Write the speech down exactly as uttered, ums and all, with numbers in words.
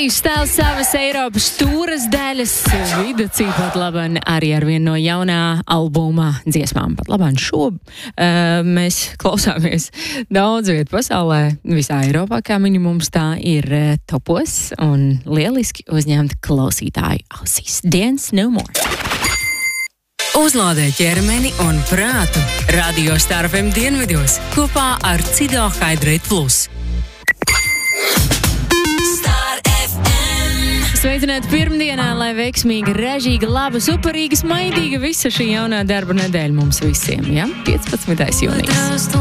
Harry Styles savas Eiropas stūras daļas vidu cīpat laban arī ar vienu no jaunā albuma dziesmām. Pat laban šo uh, mēs klausāmies daudz vietu pasaulē, visā Eiropā, kā minimums tā ir uh, topos un lieliski uzņemt klausītāju ausīs. Dance no more. Uzlādē ķermeni un prātu Radio Star F M dienvidos kopā ar Cido Hydrate Plus. Sveicināti pirmdienā, lai veiksmīga, ražīga, laba, superīga, smaidīga visa šī jaunā darba nedēļa mums visiem, ja? piecpadsmitais jūnijas.